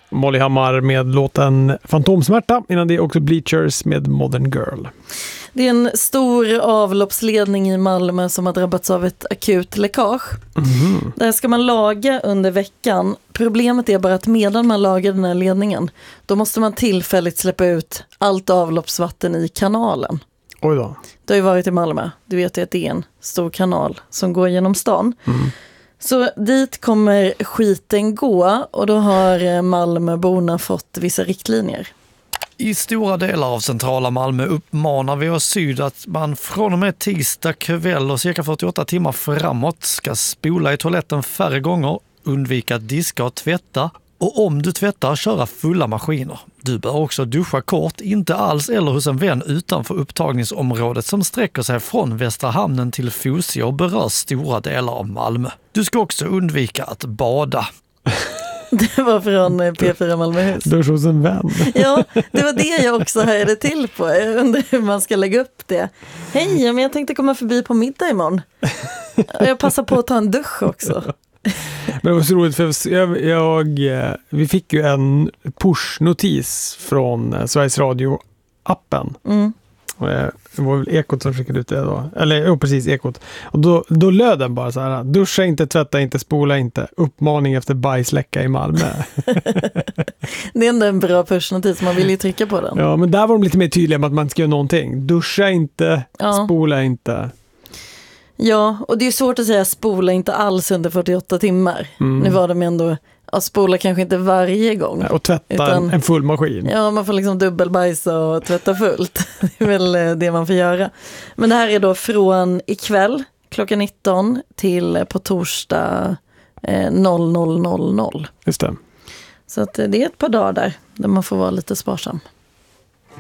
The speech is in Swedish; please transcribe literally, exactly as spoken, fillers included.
Molly Hammar med låten Fantomsmärta. Innan det är också Bleachers med Modern Girl. Det är en stor avloppsledning i Malmö som har drabbats av ett akut läckage. Mm. Där ska man laga under veckan. Problemet är bara att medan man lagar den här ledningen, då måste man tillfälligt släppa ut allt avloppsvatten i kanalen. Oj då. Du har ju varit i Malmö. Du vet ju att det är en stor kanal som går genom stan. Mm. Så dit kommer skiten gå och då har Malmöborna fått vissa riktlinjer. I stora delar av centrala Malmö uppmanar vi oss syd att man från och med tisdag kväll och cirka fyrtioåtta timmar framåt ska spola i toaletten färre gånger, undvika att diska och tvätta och om du tvättar köra fulla maskiner. Du bör också duscha kort, inte alls eller hos en vän utanför upptagningsområdet som sträcker sig från Västra hamnen till Fosie och berör stora delar av Malmö. Du ska också undvika att bada. Det var från P fyra Malmöhus. Duscha hos en vän. Ja, det var det jag också hörde till på. Jag undrar hur man ska lägga upp det. Hej, men jag tänkte komma förbi på middag imorgon. Jag passar på att ta en dusch också. Men det var så roligt för jag, jag, vi fick ju en push-notis från Sveriges Radio-appen. Mm. Det var väl Ekot som skickade ut det då. Eller jo, precis Ekot. Och då, då löd den bara så här: duscha inte, tvätta inte, spola inte. Uppmaning efter bajsläcka i Malmö. Det är ändå en bra push-notis, man vill ju trycka på den. Ja, men där var de lite mer tydliga med att man ska göra någonting. Duscha inte, ja. Spola inte. Ja, och det är svårt att säga spola inte alls under fyrtioåtta timmar. Mm. Nu var de ändå att spola kanske inte varje gång. Ja, och tvätta utan, en full maskin. Ja, man får liksom dubbelbajsa och tvätta fullt. Det är väl det man får göra. Men det här är då från ikväll klockan nitton till på torsdag eh, noll noll noll noll. Just det. Så att det är ett par dagar där, där man får vara lite sparsam.